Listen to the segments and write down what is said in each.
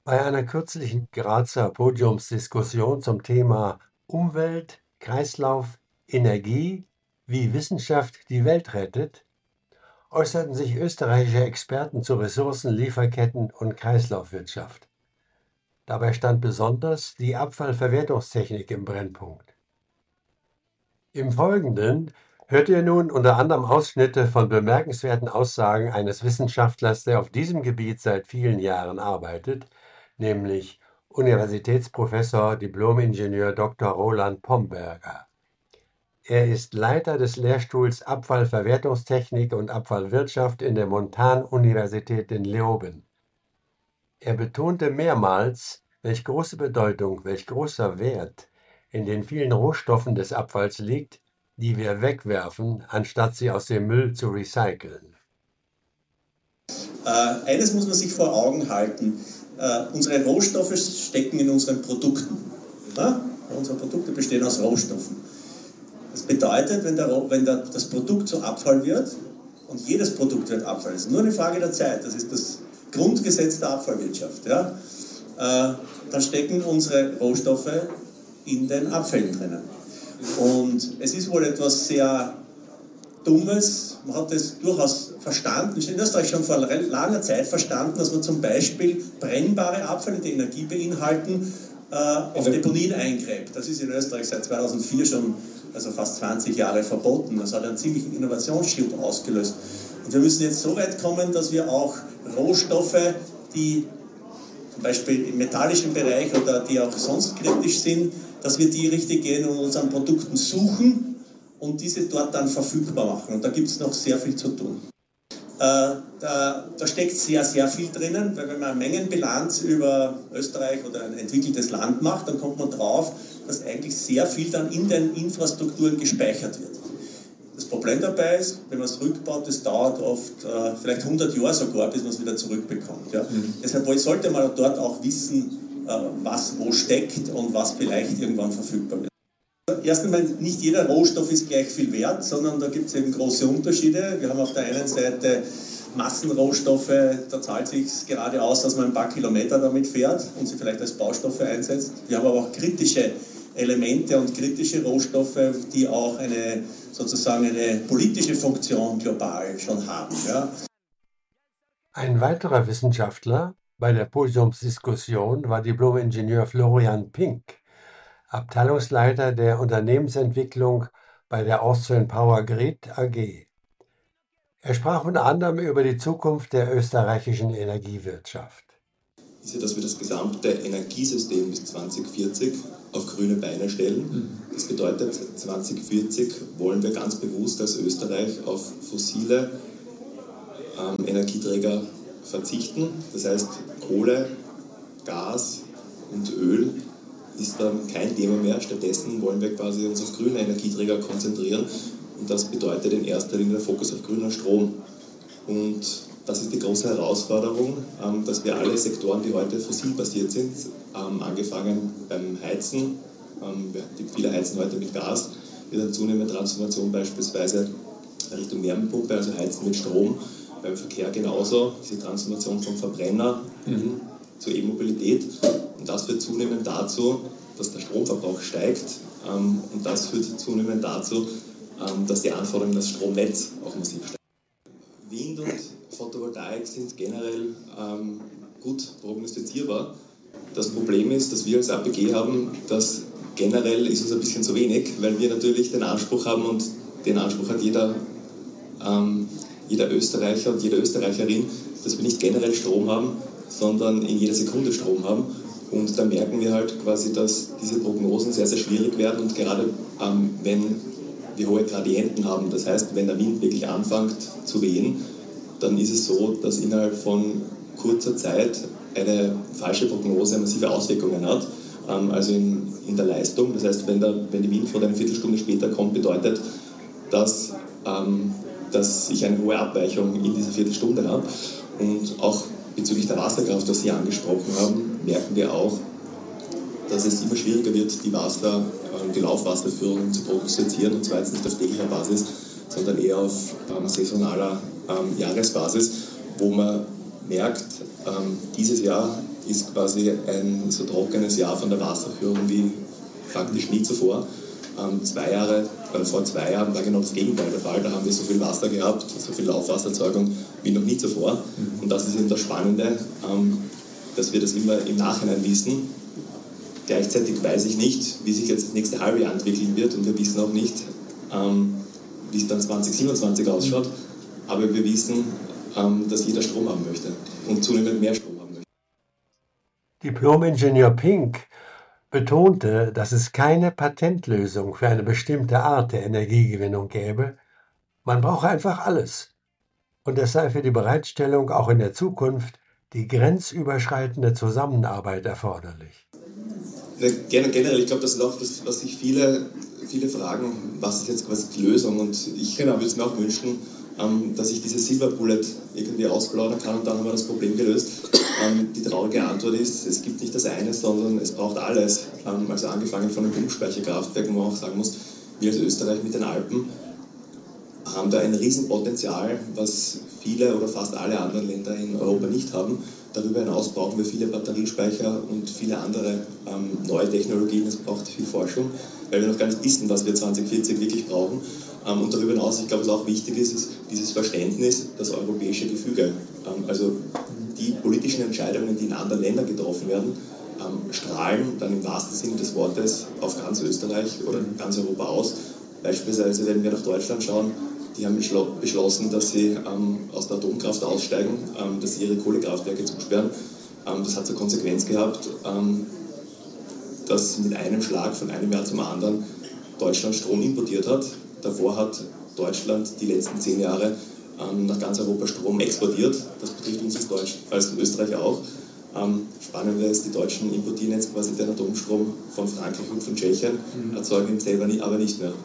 Bei einer kürzlichen Grazer Podiumsdiskussion zum Thema Umwelt, Kreislauf, Energie, wie Wissenschaft die Welt rettet, äußerten sich österreichische Experten zu Ressourcen, Lieferketten und Kreislaufwirtschaft. Dabei stand besonders die Abfallverwertungstechnik im Brennpunkt. Im Folgenden hört ihr nun unter anderem Ausschnitte von bemerkenswerten Aussagen eines Wissenschaftlers, der auf diesem Gebiet seit vielen Jahren arbeitet, nämlich Universitätsprofessor Diplom-Ingenieur Dr. Roland Pomberger. Er ist Leiter des Lehrstuhls Abfallverwertungstechnik und Abfallwirtschaft in der Montan-Universität in Leoben. Er betonte mehrmals, welch große Bedeutung, welch großer Wert in den vielen Rohstoffen des Abfalls liegt, die wir wegwerfen, anstatt sie aus dem Müll zu recyceln. Eines muss man sich vor Augen halten. Unsere Rohstoffe stecken in unseren Produkten. Ja? Unsere Produkte bestehen aus Rohstoffen. Das bedeutet, wenn das Produkt zu Abfall wird, und jedes Produkt wird Abfall, es ist nur eine Frage der Zeit, das ist das Grundgesetz der Abfallwirtschaft, ja? Dann stecken unsere Rohstoffe in den Abfällen drinnen. Und es ist wohl etwas sehr Dummes, man hat das durchaus verstanden, in Österreich schon vor langer Zeit verstanden, dass man zum Beispiel brennbare Abfälle, die Energie beinhalten, auf Deponien eingräbt. Das ist in Österreich seit 2004 schon, also fast 20 Jahre verboten. Das hat einen ziemlichen Innovationsschub ausgelöst. Und wir müssen jetzt so weit kommen, dass wir auch Rohstoffe, die zum Beispiel im metallischen Bereich oder die auch sonst kritisch sind, dass wir die richtig gehen und unseren Produkten suchen und diese dort dann verfügbar machen. Und da gibt es noch sehr viel zu tun. Da steckt sehr, sehr viel drinnen, weil wenn man eine Mengenbilanz über Österreich oder ein entwickeltes Land macht, dann kommt man drauf, dass eigentlich sehr viel dann in den Infrastrukturen gespeichert wird. Das Problem dabei ist, wenn man es rückbaut, das dauert oft vielleicht 100 Jahre sogar, bis man es wieder zurückbekommt. Ja? Deshalb sollte man dort auch wissen, was wo steckt und was vielleicht irgendwann verfügbar wird. Erst einmal, nicht jeder Rohstoff ist gleich viel wert, sondern da gibt es eben große Unterschiede. Wir haben auf der einen Seite Massenrohstoffe, da zahlt es sich gerade aus, dass man ein paar Kilometer damit fährt und sie vielleicht als Baustoffe einsetzt. Wir haben aber auch kritische Elemente und kritische Rohstoffe, die auch sozusagen eine politische Funktion global schon haben. Ja. Ein weiterer Wissenschaftler bei der Podiumsdiskussion war Diplom-Ingenieur Florian Pink, Abteilungsleiter der Unternehmensentwicklung bei der Austrian Power Grid AG. Er sprach unter anderem über die Zukunft der österreichischen Energiewirtschaft. Ist ja, dass wir das gesamte Energiesystem bis 2040 auf grüne Beine stellen. Das bedeutet, 2040 wollen wir ganz bewusst als Österreich auf fossile Energieträger verzichten. Das heißt, Kohle, Gas und Öl ist dann kein Thema mehr. Stattdessen wollen wir quasi uns auf grüne Energieträger konzentrieren. Und das bedeutet in erster Linie der Fokus auf grüner Strom. Und das ist die große Herausforderung, dass wir alle Sektoren, die heute fossilbasiert sind, angefangen beim Heizen, viele heizen heute mit Gas, wird eine zunehmende Transformation beispielsweise Richtung Wärmepumpe, also heizen mit Strom, beim Verkehr genauso, diese Transformation vom Verbrenner hin zur E-Mobilität. Und das führt zunehmend dazu, dass der Stromverbrauch steigt und das führt zunehmend dazu, dass die Anforderungen an das Stromnetz auch massiv steigen. Wind und Photovoltaik sind generell gut prognostizierbar. Das Problem ist, dass wir als APG haben, dass generell ist uns ein bisschen zu wenig, weil wir natürlich den Anspruch haben und den Anspruch hat jeder Österreicher und jede Österreicherin, dass wir nicht generell Strom haben, sondern in jeder Sekunde Strom haben. Und da merken wir halt quasi, dass diese Prognosen sehr, sehr schwierig werden und gerade wenn wir hohe Gradienten haben, das heißt, wenn der Wind wirklich anfängt zu wehen, dann ist es so, dass innerhalb von kurzer Zeit eine falsche Prognose massive Auswirkungen hat, also in der Leistung. Das heißt, wenn die Windfront eine Viertelstunde später kommt, bedeutet das, dass ich eine hohe Abweichung in dieser Viertelstunde habe. Und auch bezüglich der Wasserkraft, was Sie angesprochen haben, merken wir auch, dass es immer schwieriger wird, die Laufwasserführung zu prognostizieren, und zwar jetzt nicht auf täglicher Basis, sondern eher auf saisonaler Jahresbasis, wo man merkt, dieses Jahr ist quasi ein so trockenes Jahr von der Wasserführung wie faktisch nie zuvor. Vor 2 Jahren war genau das Gegenteil der Fall. Da haben wir so viel Wasser gehabt, so viel Laufwassererzeugung wie noch nie zuvor. Und das ist eben das Spannende, dass wir das immer im Nachhinein wissen. Gleichzeitig weiß ich nicht, wie sich jetzt das nächste halbe Jahr entwickeln wird, und wir wissen auch nicht, wie es dann 2027 ausschaut. Aber wir wissen, dass jeder Strom haben möchte und zunehmend mehr Strom haben möchte. Diplom-Ingenieur Pink betonte, dass es keine Patentlösung für eine bestimmte Art der Energiegewinnung gäbe. Man brauche einfach alles. Und es sei für die Bereitstellung auch in der Zukunft die grenzüberschreitende Zusammenarbeit erforderlich. Generell, ich glaube, das ist auch das, was sich viele fragen, was ist jetzt quasi die Lösung? Und ich würde es mir auch wünschen, dass ich diese Silver Bullet irgendwie ausplaudern kann und dann haben wir das Problem gelöst. Die traurige Antwort ist, es gibt nicht das eine, sondern es braucht alles. Also angefangen von den Pumpspeicherkraftwerken, wo man auch sagen muss, wir als Österreich mit den Alpen haben da ein Riesenpotenzial, was viele oder fast alle anderen Länder in Europa nicht haben. Darüber hinaus brauchen wir viele Batteriespeicher und viele andere neue Technologien. Es braucht viel Forschung, weil wir noch gar nicht wissen, was wir 2040 wirklich brauchen. Und darüber hinaus, ich glaube, was auch wichtig ist dieses Verständnis, das europäische Gefüge. Also die politischen Entscheidungen, die in anderen Ländern getroffen werden, strahlen dann im wahrsten Sinne des Wortes auf ganz Österreich oder ganz Europa aus. Beispielsweise, wenn wir nach Deutschland schauen, die haben beschlossen, dass sie aus der Atomkraft aussteigen, dass sie ihre Kohlekraftwerke zusperren. Das hat zur Konsequenz gehabt, dass mit einem Schlag von einem Jahr zum anderen Deutschland Strom importiert hat. Davor hat Deutschland die letzten 10 Jahre nach ganz Europa Strom exportiert. Das betrifft uns als Österreich auch. Spannend ist, die Deutschen importieren jetzt quasi den Atomstrom von Frankreich und von Tschechien, erzeugen ihn selber aber nicht mehr.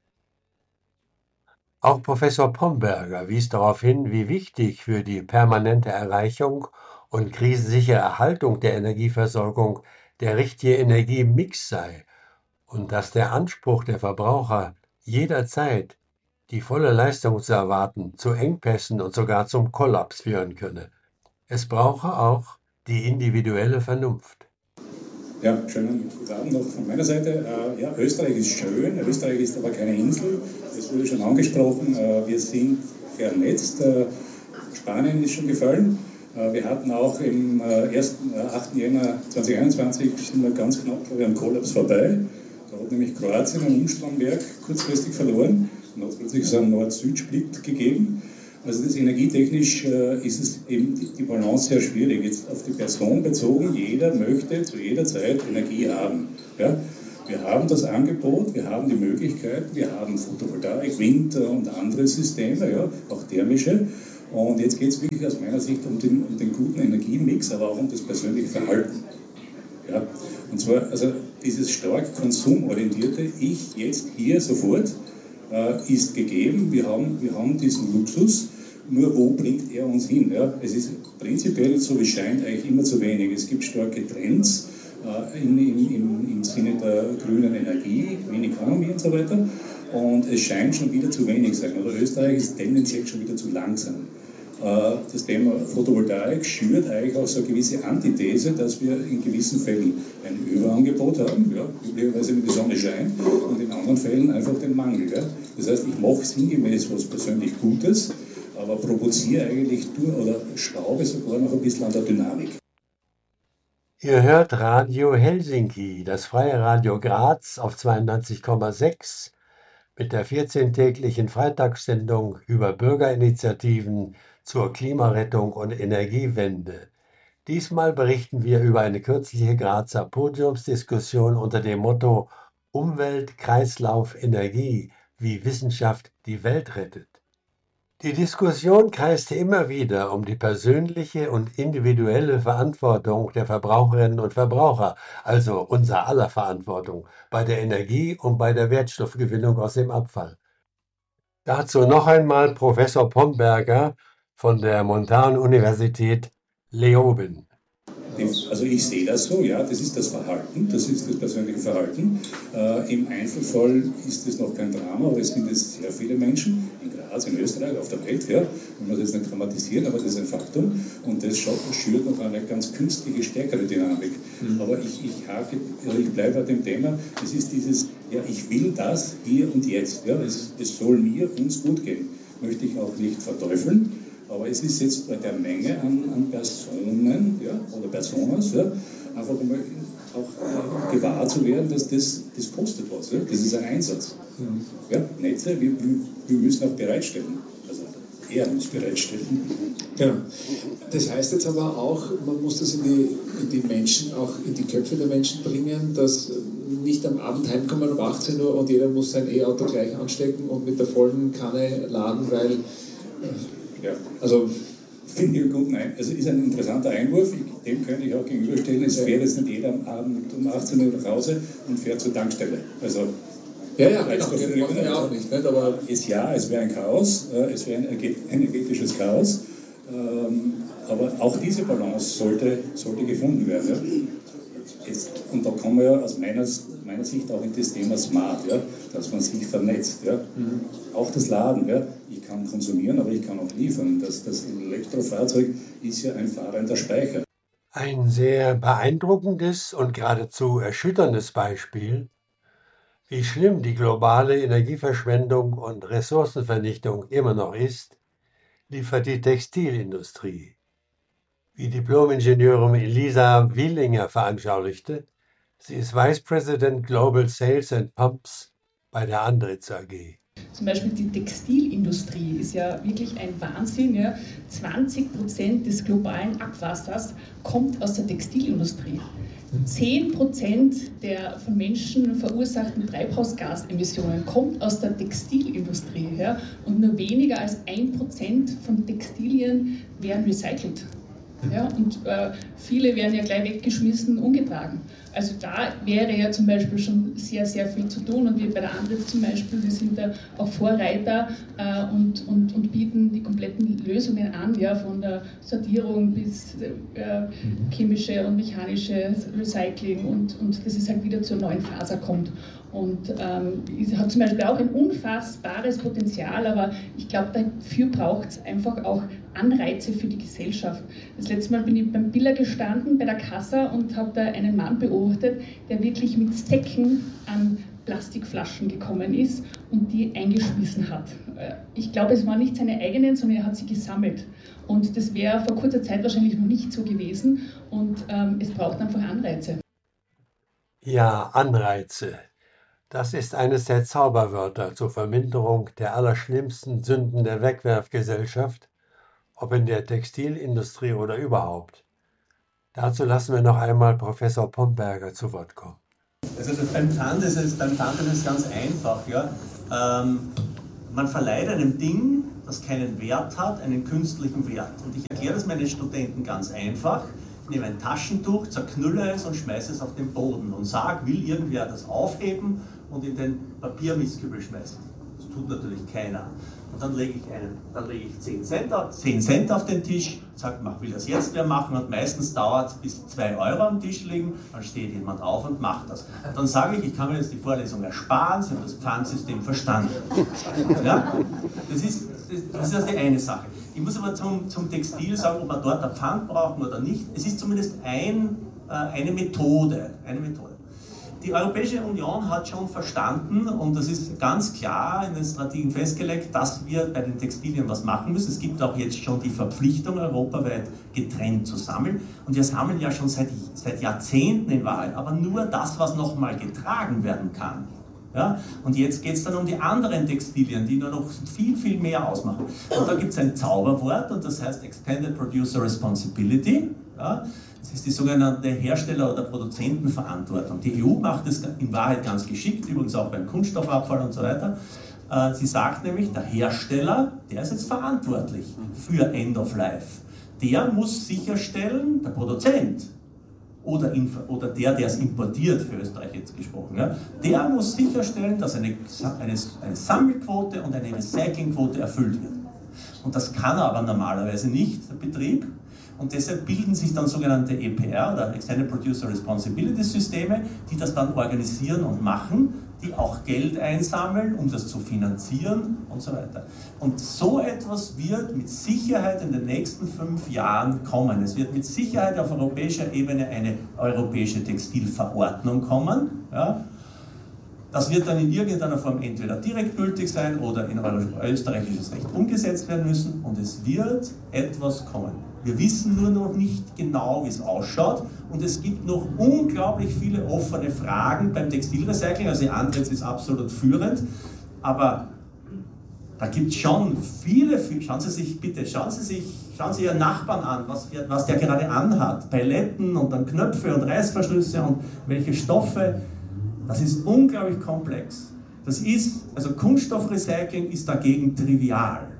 Auch Professor Pomberger wies darauf hin, wie wichtig für die permanente Erreichung und krisensichere Erhaltung der Energieversorgung der richtige Energiemix sei und dass der Anspruch der Verbraucher jederzeit die volle Leistung zu erwarten, zu Engpässen und sogar zum Kollaps führen könne. Es brauche auch die individuelle Vernunft. Ja, schönen guten Abend noch von meiner Seite. Ja, Österreich ist schön, Österreich ist aber keine Insel. Das wurde schon angesprochen. Wir sind vernetzt. Spanien ist schon gefallen. Wir hatten auch im 8. Jänner 2021 sind wir ganz knapp am Kollaps vorbei. Da hat nämlich Kroatien ein Umstromwerk kurzfristig verloren und hat plötzlich so einen Nord-Süd-Split gegeben. Also das energietechnisch ist es eben die Balance sehr schwierig. Jetzt auf die Person bezogen, jeder möchte zu jeder Zeit Energie haben. Ja? Wir haben das Angebot, wir haben die Möglichkeiten, wir haben Photovoltaik, Wind und andere Systeme, ja, auch thermische. Und jetzt geht es wirklich aus meiner Sicht um den guten Energiemix, aber auch um das persönliche Verhalten. Ja? Und zwar also dieses stark konsumorientierte Ich jetzt hier sofort ist gegeben. Wir haben diesen Luxus, nur wo bringt er uns hin? Ja? Es ist prinzipiell, so wie es scheint, eigentlich immer zu wenig. Es gibt starke Trends im Sinne der grünen Energie, Green Economy und so weiter. Und es scheint schon wieder zu wenig zu sein. Oder Österreich ist tendenziell schon wieder zu langsam. Das Thema Photovoltaik schürt eigentlich auch so eine gewisse Antithese, dass wir in gewissen Fällen ein Überangebot haben, ja, üblicherweise wenn die Sonne scheint, und in anderen Fällen einfach den Mangel. Ja. Das heißt, ich mache sinngemäß was persönlich Gutes, aber provoziere eigentlich oder schraube sogar noch ein bisschen an der Dynamik. Ihr hört Radio Helsinki, das freie Radio Graz auf 92,6 mit der 14-täglichen Freitagssendung über Bürgerinitiativen zur Klimarettung und Energiewende. Diesmal berichten wir über eine kürzliche Grazer Podiumsdiskussion unter dem Motto Umwelt, Kreislauf, Energie, wie Wissenschaft die Welt rettet. Die Diskussion kreiste immer wieder um die persönliche und individuelle Verantwortung der Verbraucherinnen und Verbraucher, also unser aller Verantwortung, bei der Energie und bei der Wertstoffgewinnung aus dem Abfall. Dazu noch einmal Professor Pomberger von der Montan-Universität Leoben. Also ich sehe das so, ja, das ist das Verhalten, das ist das persönliche Verhalten. Im Einzelfall ist es noch kein Drama, aber es sind jetzt sehr viele Menschen, in Gas in Österreich, auf der Welt, ja, wenn man das nicht dramatisieren, aber das ist ein Faktum und das schürt noch eine ganz künstliche, stärkere Dynamik. Aber ich bleibe bei dem Thema, es ist dieses, ja, ich will das hier und jetzt, ja, es soll uns gut gehen, möchte ich auch nicht verteufeln, aber es ist jetzt bei der Menge an Personen, ja, oder Personas, ja, einfach mal auch gewahr zu werden, dass das kostet was. Ja? Das ist ein Einsatz. Ja? Netze, wir müssen auch bereitstellen. Also er muss bereitstellen. Genau. Das heißt jetzt aber auch, man muss das in die Menschen, auch in die Köpfe der Menschen bringen, dass nicht am Abend heimkommen um 18 Uhr und jeder muss sein E-Auto gleich anstecken und mit der vollen Kanne laden, weil ja. Also finde ich gut, nein. Also ist ein interessanter Einwurf, dem könnte ich auch gegenüberstellen, es fährt jetzt nicht jeder am Abend um 18 Uhr nach Hause und fährt zur Tankstelle. Also, ja, genau, das machen wir auch nicht, aber es wäre ein Chaos, es wäre ein energetisches Chaos, aber auch diese Balance sollte gefunden werden. Ja. Und da kommen wir ja aus meiner Sicht auch in das Thema Smart, ja, dass man sich vernetzt. Ja. Auch das Laden, ja. Ich kann konsumieren, aber ich kann auch liefern. Das Elektrofahrzeug ist ja ein fahrender Speicher. Ein sehr beeindruckendes und geradezu erschütterndes Beispiel, wie schlimm die globale Energieverschwendung und Ressourcenvernichtung immer noch ist, liefert die Textilindustrie. Wie Diplom-Ingenieurin Elisa Wielinger veranschaulichte, sie ist Vice President Global Sales and Pumps bei der Andritz AG. Zum Beispiel die Textilindustrie ist ja wirklich ein Wahnsinn. Ja. 20% des globalen Abwassers kommt aus der Textilindustrie. 10% der von Menschen verursachten Treibhausgasemissionen kommt aus der Textilindustrie. Ja. Und nur weniger als 1% von Textilien werden recycelt. Ja, und viele werden ja gleich weggeschmissen, ungetragen. Also da wäre ja zum Beispiel schon sehr, sehr viel zu tun. Und wir bei der Andritz zum Beispiel, wir sind da auch Vorreiter und bieten die kompletten Lösungen an, ja, von der Sortierung bis chemische und mechanische Recycling und dass es halt wieder zur neuen Faser kommt. Und es hat zum Beispiel auch ein unfassbares Potenzial, aber ich glaube, dafür braucht es einfach auch Anreize für die Gesellschaft. Das letzte Mal bin ich beim Billa gestanden, bei der Kassa, und habe da einen Mann beobachtet, der wirklich mit Säcken an Plastikflaschen gekommen ist und die eingeschmissen hat. Ich glaube, es waren nicht seine eigenen, sondern er hat sie gesammelt. Und das wäre vor kurzer Zeit wahrscheinlich noch nicht so gewesen. Und es braucht einfach Anreize. Ja, Anreize. Das ist eines der Zauberwörter zur Verminderung der allerschlimmsten Sünden der Wegwerfgesellschaft, ob in der Textilindustrie oder überhaupt. Dazu lassen wir noch einmal Professor Pomberger zu Wort kommen. Also beim Pfand ist es ganz einfach. Ja? Man verleiht einem Ding, das keinen Wert hat, einen künstlichen Wert. Und ich erkläre das meinen Studenten ganz einfach. Ich nehme ein Taschentuch, zerknülle es und schmeiße es auf den Boden und sage, will irgendwer das aufheben und in den Papiermistkübel schmeißen. Das tut natürlich keiner. Und dann lege ich 10 Cent auf den Tisch, sage, will das jetzt wer machen, und meistens dauert es bis 2 Euro am Tisch liegen, dann steht jemand auf und macht das. Und dann sage ich kann mir jetzt die Vorlesung ersparen, Sie haben das Pfandsystem verstanden. Ja? Das ist also die eine Sache. Ich muss aber zum Textil sagen, ob wir dort ein Pfand brauchen oder nicht. Es ist zumindest eine Methode. Die Europäische Union hat schon verstanden, und das ist ganz klar in den Strategien festgelegt, dass wir bei den Textilien was machen müssen. Es gibt auch jetzt schon die Verpflichtung, europaweit getrennt zu sammeln. Und wir sammeln ja schon seit Jahrzehnten in Wahrheit, aber nur das, was nochmal getragen werden kann. Ja? Und jetzt geht es dann um die anderen Textilien, die nur noch viel, viel mehr ausmachen. Und da gibt es ein Zauberwort, und das heißt Extended Producer Responsibility. Ja? Das ist die sogenannte Hersteller- oder Produzentenverantwortung. Die EU macht es in Wahrheit ganz geschickt, übrigens auch beim Kunststoffabfall und so weiter. Sie sagt nämlich, der Hersteller, der ist jetzt verantwortlich für End of Life. Der muss sicherstellen, der Produzent oder der es importiert, für Österreich jetzt gesprochen, ja, der muss sicherstellen, dass eine Sammelquote und eine Recyclingquote erfüllt wird. Und das kann aber normalerweise nicht der Betrieb. Und deshalb bilden sich dann sogenannte EPR oder Extended Producer Responsibility Systeme, die das dann organisieren und machen, die auch Geld einsammeln, um das zu finanzieren und so weiter. Und so etwas wird mit Sicherheit in den nächsten 5 Jahren kommen. Es wird mit Sicherheit auf europäischer Ebene eine europäische Textilverordnung kommen. Ja. Das wird dann in irgendeiner Form entweder direkt gültig sein oder in österreichisches Recht umgesetzt werden müssen, und es wird etwas kommen. Wir wissen nur noch nicht genau, wie es ausschaut, und es gibt noch unglaublich viele offene Fragen beim Textilrecycling. Also die Andritz ist absolut führend, aber da gibt es schon viele, schauen Sie Ihren Nachbarn an, was der gerade anhat, Paletten und dann Knöpfe und Reißverschlüsse und welche Stoffe. Das ist unglaublich komplex. Also Kunststoffrecycling ist dagegen trivial.